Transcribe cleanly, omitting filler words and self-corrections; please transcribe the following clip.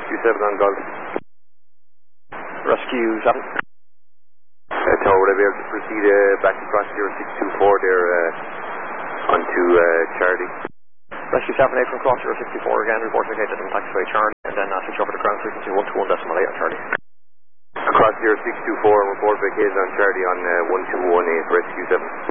Rescue 7 on Golf. Rescue 7. Tower, would I be able to proceed back across 0624 there onto Charlie? Rescue 7, 8 from cross 064 again, report located on taxiway Charlie, and then switch over to ground frequency 121.8 on Charlie. Across 0624, report vacated on Charlie on 1218, Rescue 7.